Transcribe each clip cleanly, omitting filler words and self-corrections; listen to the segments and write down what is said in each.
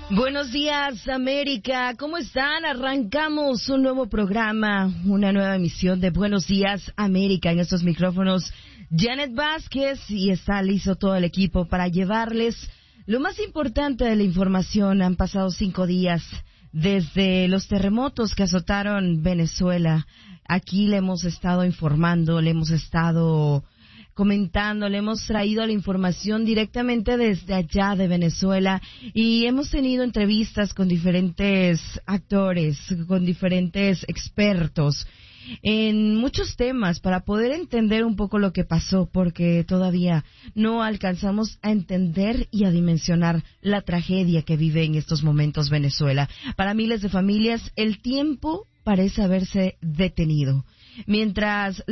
Buenos días, América. ¿Cómo están? Arrancamos un nuevo programa, una nueva emisión de Buenos Días, América. En estos micrófonos, Janet Vázquez, y está listo todo el equipo para llevarles lo más importante de la información. Han pasado 5 días desde los terremotos que azotaron Venezuela. Aquí le hemos estado informando, le hemos estado comentando, le hemos traído la información directamente desde allá de Venezuela y hemos tenido entrevistas con diferentes actores, con diferentes expertos en muchos temas para poder entender un poco lo que pasó, porque todavía no alcanzamos a entender y a dimensionar la tragedia que vive en estos momentos Venezuela. Para miles de familias, el tiempo parece haberse detenido. Mientras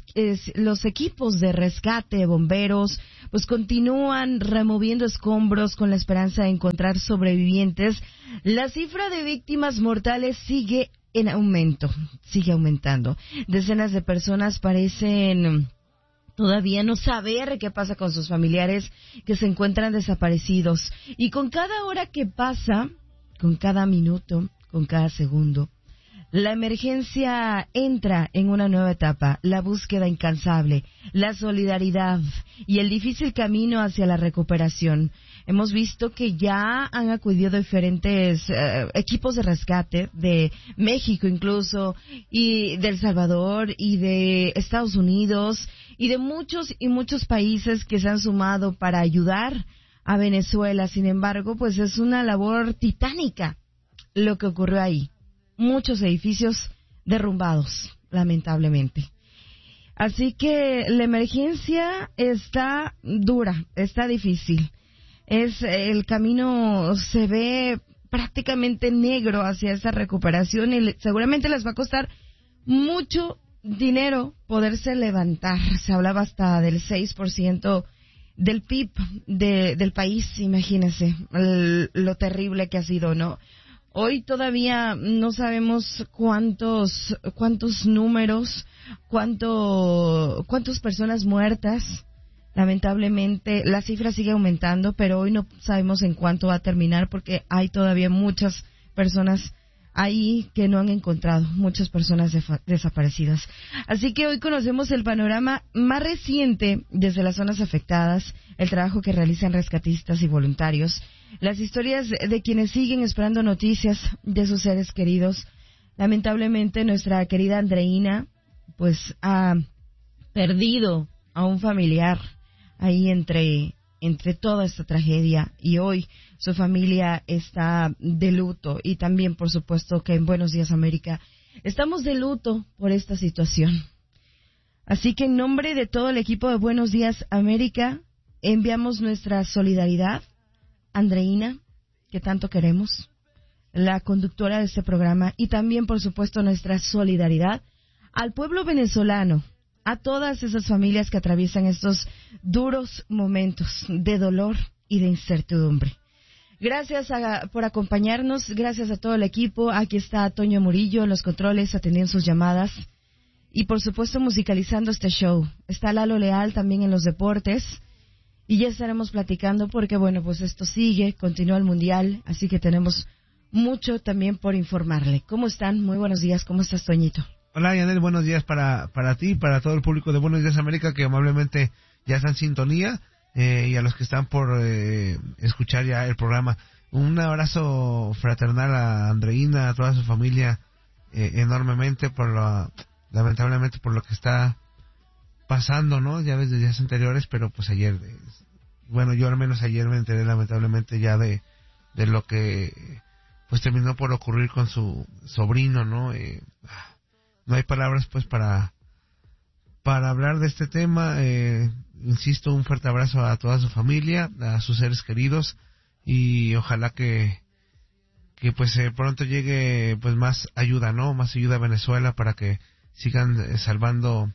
los equipos de rescate, bomberos, pues continúan removiendo escombros con la esperanza de encontrar sobrevivientes, la cifra de víctimas mortales sigue en aumento, sigue aumentando. Decenas de personas parecen todavía no saber qué pasa con sus familiares que se encuentran desaparecidos. Y con cada hora que pasa, con cada minuto, con cada segundo, la emergencia entra en una nueva etapa, la búsqueda incansable, la solidaridad y el difícil camino hacia la recuperación. Hemos visto que ya han acudido diferentes equipos de rescate de México incluso, y de El Salvador y de Estados Unidos y de muchos y muchos países que se han sumado para ayudar a Venezuela. Sin embargo, pues es una labor titánica lo que ocurrió ahí. Muchos edificios derrumbados, lamentablemente. Así que la emergencia está dura, está difícil. El camino se ve prácticamente negro hacia esa recuperación y seguramente les va a costar mucho dinero poderse levantar. Se hablaba hasta del 6% del PIB del país, imagínense lo terrible que ha sido, ¿no? Hoy todavía no sabemos cuántos números, cuántas personas muertas. Lamentablemente la cifra sigue aumentando, pero hoy no sabemos en cuánto va a terminar porque hay todavía muchas personas ahí que no han encontrado, muchas personas desaparecidas. Así que hoy conocemos el panorama más reciente desde las zonas afectadas, el trabajo que realizan rescatistas y voluntarios, las historias de quienes siguen esperando noticias de sus seres queridos. Lamentablemente nuestra querida Andreina pues ha perdido a un familiar ahí entre toda esta tragedia, y hoy su familia está de luto, y también por supuesto que en Buenos Días América estamos de luto por esta situación. Así que en nombre de todo el equipo de Buenos Días América enviamos nuestra solidaridad a Andreina, que tanto queremos, la conductora de este programa, y también por supuesto nuestra solidaridad al pueblo venezolano, a todas esas familias que atraviesan estos duros momentos de dolor y de incertidumbre. Gracias por acompañarnos, gracias a todo el equipo. Aquí está Toño Murillo en los controles atendiendo sus llamadas y por supuesto musicalizando este show. Está Lalo Leal también en los deportes y ya estaremos platicando porque bueno, pues esto sigue, continúa el Mundial, así que tenemos mucho también por informarle. ¿Cómo están? Muy buenos días, ¿cómo estás, Toñito? Hola, Yanel, buenos días para ti y para todo el público de Buenos Días América que amablemente ya está en sintonía, y a los que están por escuchar ya el programa. Un abrazo fraternal a Andreina, a toda su familia, enormemente lamentablemente por lo que está pasando, ¿no? Ya ves, de días anteriores, pero pues ayer, bueno, yo al menos ayer me enteré lamentablemente ya de lo que pues terminó por ocurrir con su sobrino, ¿no? No hay palabras pues para hablar de este tema. Insisto, un fuerte abrazo a toda su familia, a sus seres queridos, y ojalá que pues pronto llegue pues más ayuda, ¿no? Más ayuda a Venezuela para que sigan salvando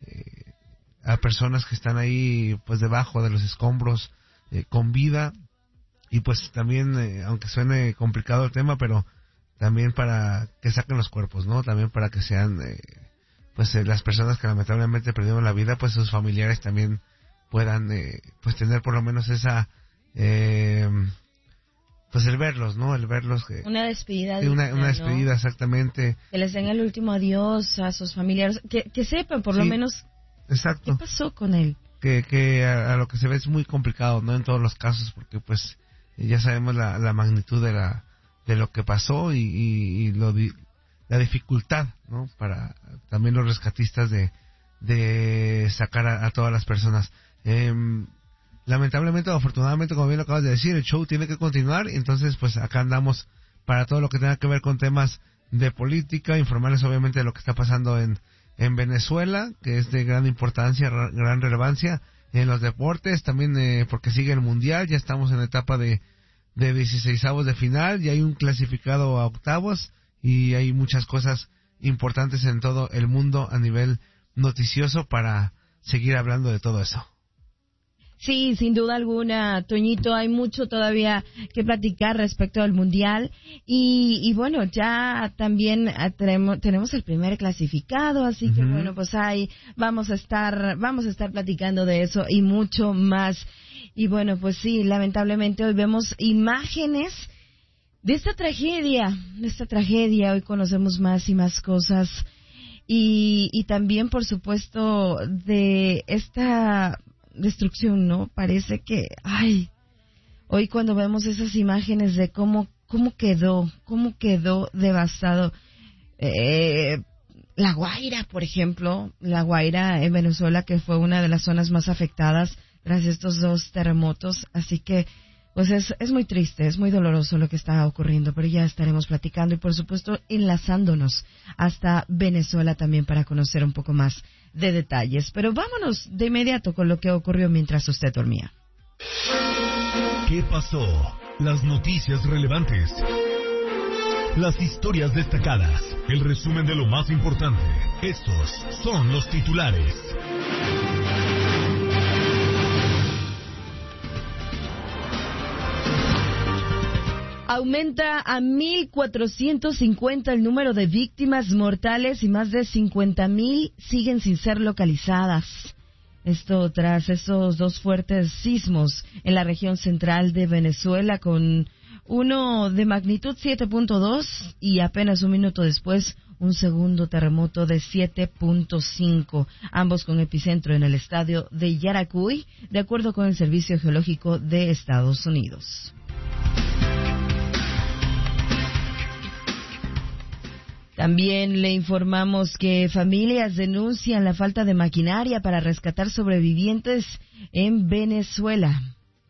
a personas que están ahí pues debajo de los escombros con vida, y pues también aunque suene complicado el tema, pero también para que saquen los cuerpos, ¿no? También para que sean las personas que lamentablemente perdieron la vida, pues sus familiares también puedan pues tener por lo menos esa pues el verlos, ¿no? El verlos que una despedida, una despedida, ¿no? Exactamente. Que les den el último adiós a sus familiares, que sepan por lo menos exacto. qué pasó con él. Que a lo que se ve es muy complicado, ¿no? En todos los casos, porque pues ya sabemos la magnitud de lo que pasó y la dificultad, ¿no? Para también los rescatistas de sacar a todas las personas. Lamentablemente o afortunadamente, como bien lo acabas de decir, el show tiene que continuar, entonces pues acá andamos para todo lo que tenga que ver con temas de política, informarles obviamente de lo que está pasando en Venezuela, que es de gran importancia, gran relevancia, en los deportes, también porque sigue el Mundial, ya estamos en la etapa de 16avos de final, ya hay un clasificado a octavos, y hay muchas cosas importantes en todo el mundo a nivel noticioso para seguir hablando de todo eso. Sí, sin duda alguna, Toñito, hay mucho todavía que platicar respecto al Mundial y bueno, ya también tenemos el primer clasificado, así que bueno, pues ahí vamos a estar platicando de eso y mucho más. Y bueno, pues sí, lamentablemente hoy vemos imágenes de esta tragedia, hoy conocemos más y más cosas y también, por supuesto, de esta destrucción, ¿no? Parece que, hoy cuando vemos esas imágenes de cómo quedó devastado, La Guaira, por ejemplo, La Guaira en Venezuela, que fue una de las zonas más afectadas tras estos 2 terremotos, así que, pues es muy triste, es muy doloroso lo que está ocurriendo, pero ya estaremos platicando y por supuesto enlazándonos hasta Venezuela también para conocer un poco más de detalles. Pero vámonos de inmediato con lo que ocurrió mientras usted dormía. ¿Qué pasó? Las noticias relevantes. Las historias destacadas. El resumen de lo más importante. Estos son los titulares. Aumenta a 1,450 el número de víctimas mortales y más de 50,000 siguen sin ser localizadas. Esto tras esos 2 fuertes sismos en la región central de Venezuela, con uno de magnitud 7.2 y apenas un minuto después un segundo terremoto de 7.5, ambos con epicentro en el estadio de Yaracuy, de acuerdo con el Servicio Geológico de Estados Unidos. También le informamos que familias denuncian la falta de maquinaria para rescatar sobrevivientes en Venezuela.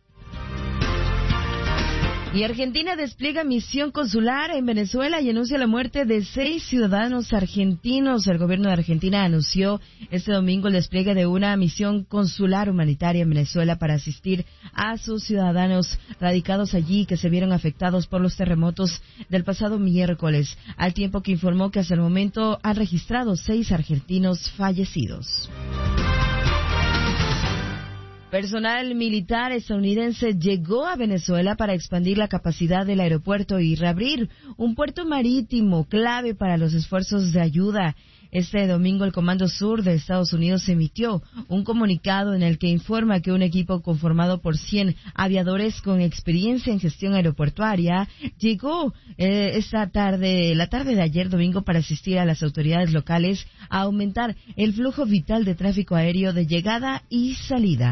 Y Argentina despliega misión consular en Venezuela y anuncia la muerte de 6 ciudadanos argentinos. El gobierno de Argentina anunció este domingo el despliegue de una misión consular humanitaria en Venezuela para asistir a sus ciudadanos radicados allí que se vieron afectados por los terremotos del pasado miércoles, al tiempo que informó que hasta el momento han registrado 6 argentinos fallecidos. Personal militar estadounidense llegó a Venezuela para expandir la capacidad del aeropuerto y reabrir un puerto marítimo clave para los esfuerzos de ayuda. Este domingo el Comando Sur de Estados Unidos emitió un comunicado en el que informa que un equipo conformado por 100 aviadores con experiencia en gestión aeroportuaria llegó la tarde de ayer domingo para asistir a las autoridades locales a aumentar el flujo vital de tráfico aéreo de llegada y salida.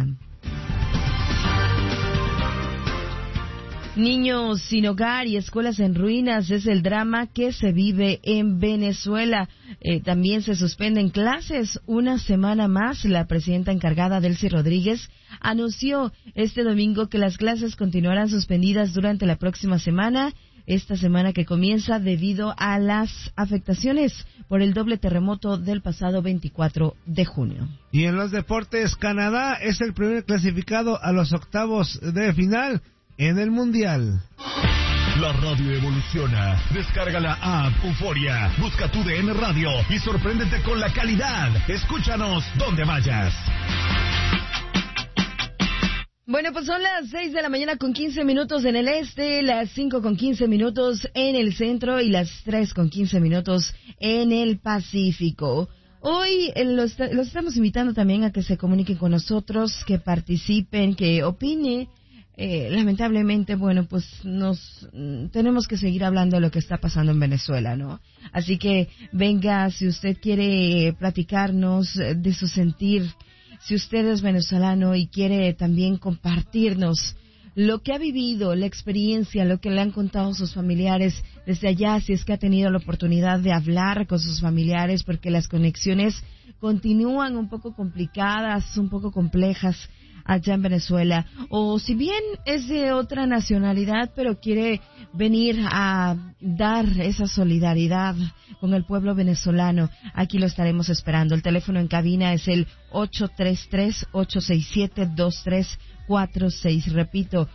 Niños sin hogar y escuelas en ruinas es el drama que se vive en Venezuela. También se suspenden clases una semana más. La presidenta encargada, Delcy Rodríguez, anunció este domingo que las clases continuarán suspendidas durante la próxima semana, esta semana que comienza debido a las afectaciones por el doble terremoto del pasado 24 de junio. Y en los deportes, Canadá es el primer clasificado a los octavos de final en el Mundial. La radio evoluciona. Descarga la app Euforia. Busca tu DN Radio y sorpréndete con la calidad. Escúchanos donde vayas. Bueno, pues son las 6 de la mañana con 15 minutos en el este, las 5 con 15 minutos en el centro y las 3 con 15 minutos en el Pacífico. Hoy los estamos invitando también a que se comuniquen con nosotros, que participen, que opinen lamentablemente, bueno, pues tenemos que seguir hablando de lo que está pasando en Venezuela, ¿no? Así que venga, si usted quiere platicarnos de su sentir, si usted es venezolano y quiere también compartirnos lo que ha vivido, la experiencia, lo que le han contado sus familiares desde allá, si es que ha tenido la oportunidad de hablar con sus familiares, porque las conexiones continúan un poco complicadas, un poco complejas allá en Venezuela, o si bien es de otra nacionalidad, pero quiere venir a dar esa solidaridad con el pueblo venezolano, aquí lo estaremos esperando. El teléfono en cabina es el 833-867-2346, repito,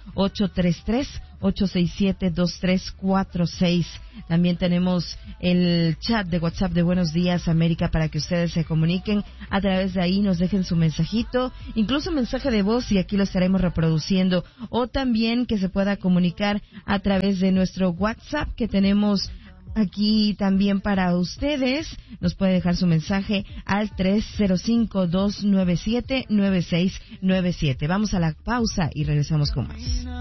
833-867-2346. También tenemos el chat de WhatsApp de Buenos Días América para que ustedes se comuniquen. A través de ahí nos dejen su mensajito, incluso mensaje de voz, y aquí lo estaremos reproduciendo. O también que se pueda comunicar a través de nuestro WhatsApp que tenemos aquí también para ustedes. Nos puede dejar su mensaje al 305-297-9697. Vamos a la pausa y regresamos con más.